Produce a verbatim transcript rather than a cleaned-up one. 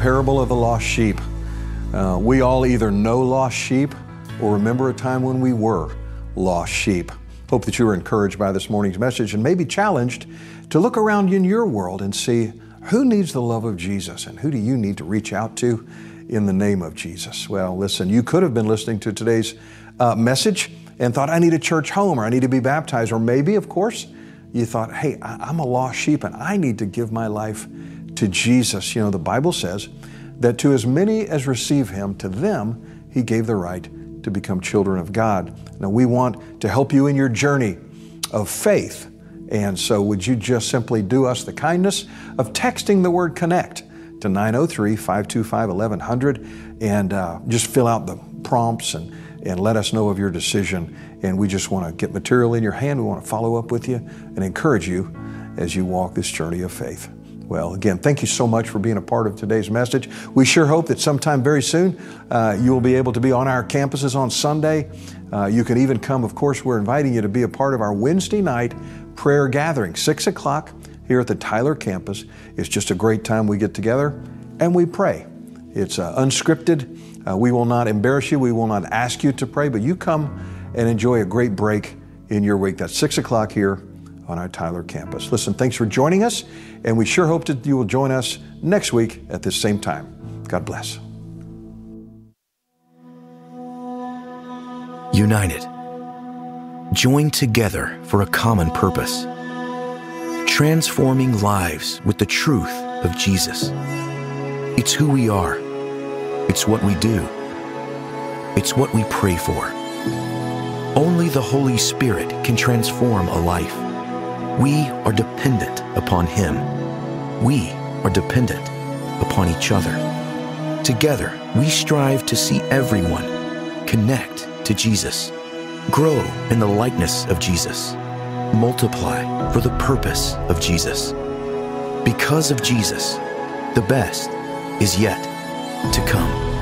parable of the lost sheep. Uh, we all either know lost sheep or remember a time when we were lost sheep. Hope that you were encouraged by this morning's message and maybe challenged to look around in your world and see who needs the love of Jesus and who do you need to reach out to in the name of Jesus. Well, listen, you could have been listening to today's uh, message and thought, I need a church home, or I need to be baptized, or maybe, of course, you thought, hey, I'm a lost sheep and I need to give my life to Jesus. You know, the Bible says that to as many as receive Him, to them He gave the right to become children of God. Now, we want to help you in your journey of faith. And so would you just simply do us the kindness of texting the word CONNECT to nine oh three, five two five, eleven hundred and uh, just fill out the prompts and and let us know of your decision. And we just want to get material in your hand. We want to follow up with you and encourage you as you walk this journey of faith. Well, again, thank you so much for being a part of today's message. We sure hope that sometime very soon uh, you will be able to be on our campuses on Sunday. Uh, you can even come, of course, we're inviting you to be a part of our Wednesday night prayer gathering, six o'clock here at the Tyler campus. It's just a great time we get together and we pray. It's uh, unscripted. Uh, we will not embarrass you. We will not ask you to pray, but you come and enjoy a great break in your week. That's six o'clock here on our Tyler campus. Listen, thanks for joining us, and we sure hope that you will join us next week at this same time. God bless. United, joined together for a common purpose, transforming lives with the truth of Jesus. It's who we are. It's what we do. It's what we pray for. Only the Holy Spirit can transform a life. We are dependent upon Him. We are dependent upon each other. Together, we strive to see everyone connect to Jesus, grow in the likeness of Jesus, multiply for the purpose of Jesus. Because of Jesus, the best is yet to come.